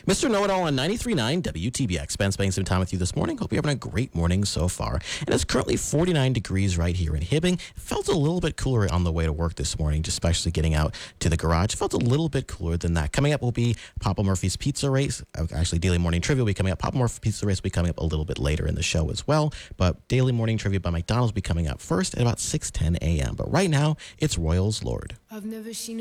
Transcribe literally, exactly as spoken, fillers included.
Mister Know-It-All on ninety-three point nine W T B X. Ben spending some time with you this morning. Hope you're having a great morning so far. And it's currently forty-nine degrees right here in Hibbing. Felt a little bit cooler on the way to work this morning, just especially getting out to the garage. Felt a little bit cooler than that. Coming up will be Papa Murphy's Pizza Race. Actually, Daily Morning Trivia will be coming up. Papa Murphy's Pizza Race will be coming up a little bit later in the show as well. But Daily Morning Trivia by McDonald's will be coming up first at about six ten a.m. But right now, it's Royals Lord. I've never seen